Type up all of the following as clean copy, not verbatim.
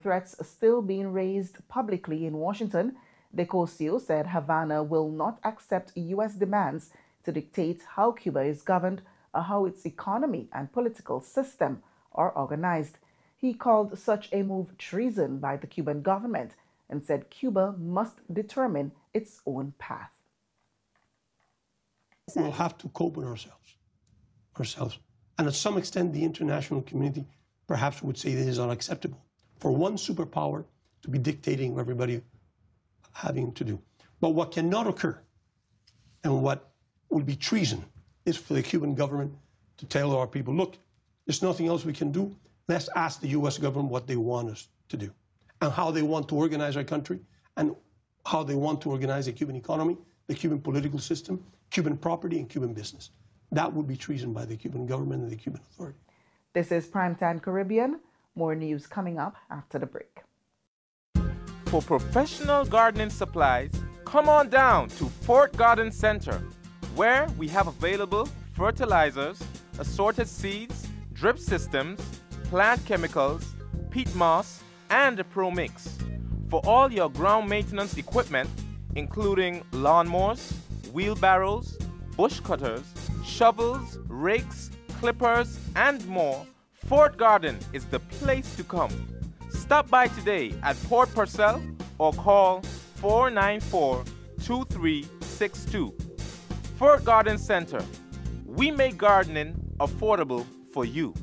Threats still being raised publicly in Washington, De Cosio said Havana will not accept U.S. demands to dictate how Cuba is governed or how its economy and political system are organized. He called such a move treason by the Cuban government and said Cuba must determine its own path. We'll have to cope with ourselves. And to some extent, the international community perhaps would say this is unacceptable for one superpower to be dictating what everybody having to do. But what cannot occur and what will be treason is for the Cuban government to tell our people, look, there's nothing else we can do. Let's ask the U.S. government what they want us to do and how they want to organize our country and how they want to organize the Cuban economy, the Cuban political system, Cuban property, and Cuban business. That would be treason by the Cuban government and the Cuban authority. This is Primetime Caribbean. More news coming up after the break. For professional gardening supplies, come on down to Fort Garden Center, where we have available fertilizers, assorted seeds, drip systems, plant chemicals, peat moss, and a Pro Mix. For all your ground maintenance equipment, including lawnmowers, wheelbarrows, bush cutters, shovels, rakes, clippers, and more, Fort Garden is the place to come. Stop by today at Port Purcell or call 494-2362. Fort Garden Center. We make gardening affordable for you.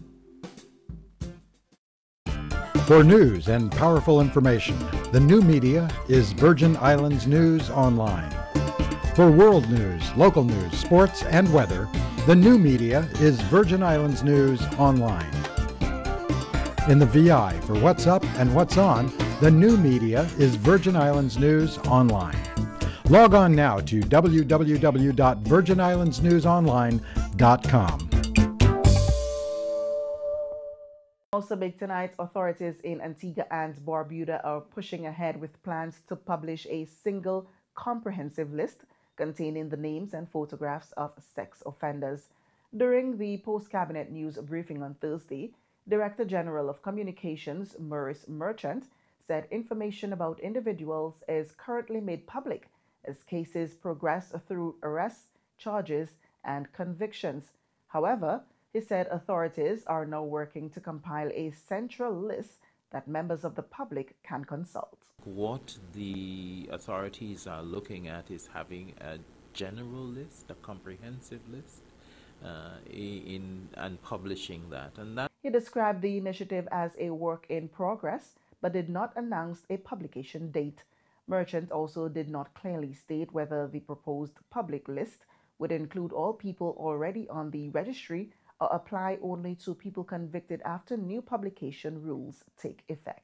For news and powerful information, the new media is Virgin Islands News Online. For world news, local news, sports, and weather, the new media is Virgin Islands News Online. In the VI for what's up and what's on, the new media is Virgin Islands News Online. Log on now to www.virginislandsnewsonline.com. Also big tonight, authorities in Antigua and Barbuda are pushing ahead with plans to publish a single comprehensive list containing the names and photographs of sex offenders. During the post-cabinet news briefing on Thursday, Director General of Communications Maurice Merchant said information about individuals is currently made public as cases progress through arrests, charges, and convictions. However, he said authorities are now working to compile a central list that members of the public can consult. What the authorities are looking at is having a general list, a comprehensive list, and publishing that. He described the initiative as a work in progress, but did not announce a publication date. Merchant also did not clearly state whether the proposed public list would include all people already on the registry or apply only to people convicted after new publication rules take effect.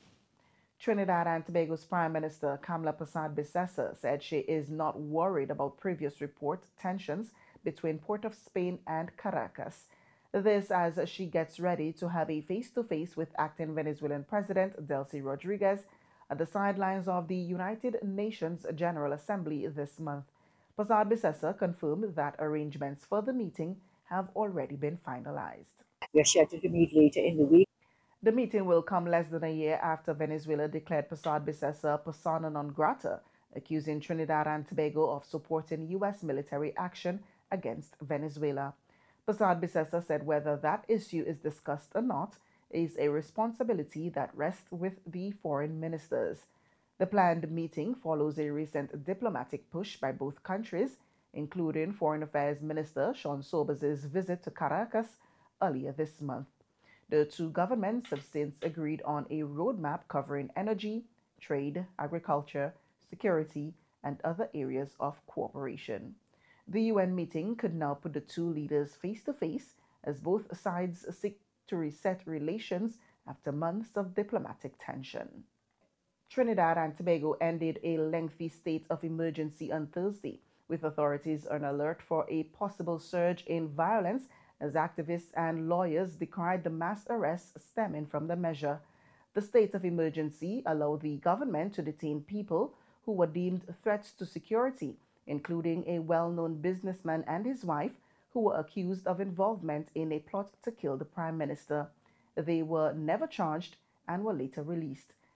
Trinidad and Tobago's Prime Minister Kamla Persad-Bissessar said she is not worried about previous report tensions between Port of Spain and Caracas. This as she gets ready to have a face-to-face with acting Venezuelan President Delcy Rodriguez at the sidelines of the United Nations General Assembly this month. Persad-Bissessar confirmed that arrangements for the meeting have already been finalized. We are scheduled to meet later in the week. The meeting will come less than a year after Venezuela declared Persad-Bissessar persona non grata, accusing Trinidad and Tobago of supporting U.S. military action against Venezuela. Persad-Bissessar said whether that issue is discussed or not is a responsibility that rests with the foreign ministers. The planned meeting follows a recent diplomatic push by both countries, including Foreign Affairs Minister Sean Sobers' visit to Caracas earlier this month. The two governments have since agreed on a roadmap covering energy, trade, agriculture, security, and other areas of cooperation. The UN meeting could now put the two leaders face to face as both sides seek to reset relations after months of diplomatic tension. Trinidad and Tobago ended a lengthy state of emergency on Thursday, with authorities on alert for a possible surge in violence as activists and lawyers decried the mass arrests stemming from the measure. The state of emergency allowed the government to detain people who were deemed threats to security, including a well-known businessman and his wife who were accused of involvement in a plot to kill the Prime Minister. They were never charged and were later released.